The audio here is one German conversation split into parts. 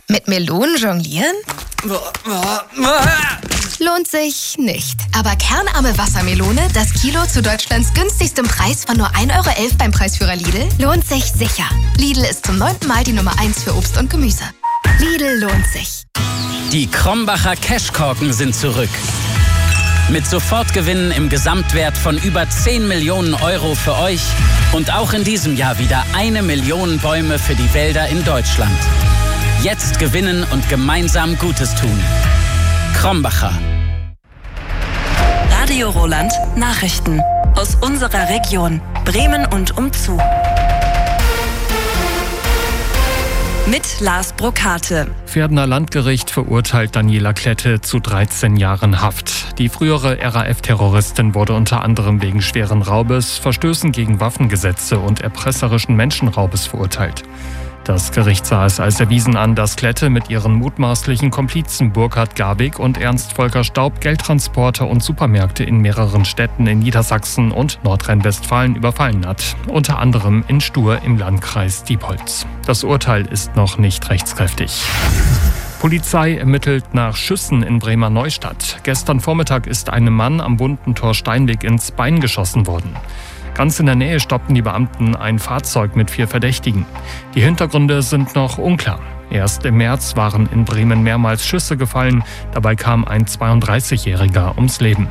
Mit Melonen jonglieren? Lohnt sich nicht. Aber kernarme Wassermelone, das Kilo zu Deutschlands günstigstem Preis von nur 1,11 € beim Preisführer Lidl, lohnt sich sicher. Lidl ist zum 9. Mal die Nummer 1 für Obst und Gemüse. Lidl lohnt sich. Die Krombacher Cashkorken sind zurück. Mit Sofortgewinnen im Gesamtwert von über 10 Millionen € für euch und auch in diesem Jahr wieder 1 Million Bäume für die Wälder in Deutschland. Jetzt gewinnen und gemeinsam Gutes tun. Krombacher. Radio Roland Nachrichten aus unserer Region Bremen und umzu. Mit Lars Brokate. Verdener Landgericht verurteilt Daniela Klette zu 13 Jahren Haft. Die frühere RAF-Terroristin wurde unter anderem wegen schweren Raubes, Verstößen gegen Waffengesetze und erpresserischen Menschenraubes verurteilt. Das Gericht sah es als erwiesen an, dass Klette mit ihren mutmaßlichen Komplizen Burkhard Garbig und Ernst Volker Staub Geldtransporter und Supermärkte in mehreren Städten in Niedersachsen und Nordrhein-Westfalen überfallen hat. Unter anderem in Stur im Landkreis Diepholz. Das Urteil ist noch nicht rechtskräftig. Polizei ermittelt nach Schüssen in Bremer Neustadt. Gestern Vormittag ist einem Mann am Bundentor Steinweg ins Bein geschossen worden. Ganz in der Nähe stoppten die Beamten ein Fahrzeug mit 4 Verdächtigen. Die Hintergründe sind noch unklar. Erst im März waren in Bremen mehrmals Schüsse gefallen. Dabei kam ein 32-Jähriger ums Leben.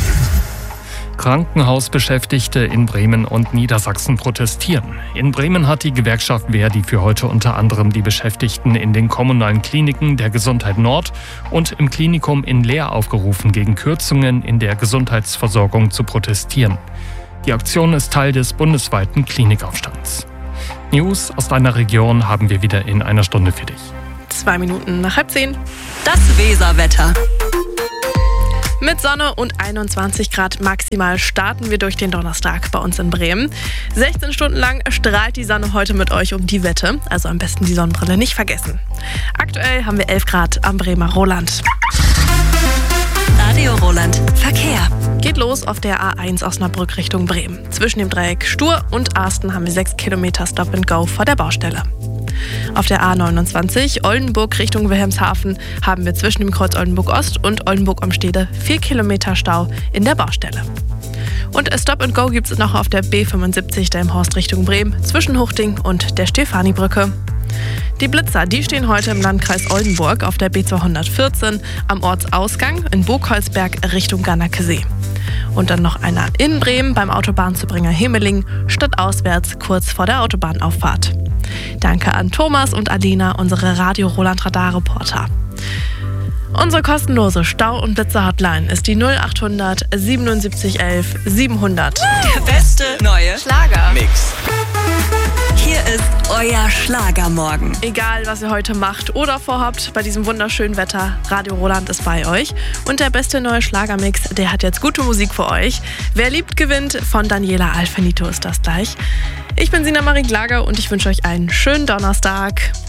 Krankenhausbeschäftigte in Bremen und Niedersachsen protestieren. In Bremen hat die Gewerkschaft Verdi für heute unter anderem die Beschäftigten in den kommunalen Kliniken der Gesundheit Nord und im Klinikum in Leer aufgerufen, gegen Kürzungen in der Gesundheitsversorgung zu protestieren. Die Aktion ist Teil des bundesweiten Klinikaufstands. News aus deiner Region haben wir wieder in einer Stunde für dich. 2 Minuten nach 9:30. Das Weserwetter. Mit Sonne und 21 Grad maximal starten wir durch den Donnerstag bei uns in Bremen. 16 Stunden lang strahlt die Sonne heute mit euch um die Wette, also am besten die Sonnenbrille nicht vergessen. Aktuell haben wir 11 Grad am Bremer Roland. Radio Roland Verkehr. Geht los auf der A1 Osnabrück Richtung Bremen. Zwischen dem Dreieck Stur und Arsten haben wir 6 Kilometer Stop and Go vor der Baustelle. Auf der A29 Oldenburg Richtung Wilhelmshaven haben wir zwischen dem Kreuz Oldenburg Ost und Oldenburg am Stede 4 Kilometer Stau in der Baustelle. Und Stop and Go gibt es noch auf der B75 Delmenhorst Richtung Bremen zwischen Huchting und der Stefanibrücke. Die Blitzer, die stehen heute im Landkreis Oldenburg auf der B214 am Ortsausgang in Burgholzberg Richtung Garnacke-See. Und dann noch einer in Bremen beim Autobahnzubringer Hemeling, stadtauswärts kurz vor der Autobahnauffahrt. Danke an Thomas und Alina, unsere Radio Roland Radar-Reporter. Unsere kostenlose Stau- und Blitzer-Hotline ist die 0800 77 11 700. Der beste neue Schlagermix. Hier ist euer Schlagermorgen. Egal, was ihr heute macht oder vorhabt, bei diesem wunderschönen Wetter, Radio Roland ist bei euch. Und der beste neue Schlagermix, der hat jetzt gute Musik für euch. Wer liebt, gewinnt, von Daniela Alfinito ist das gleich. Ich bin Sina Marie Glager und ich wünsche euch einen schönen Donnerstag.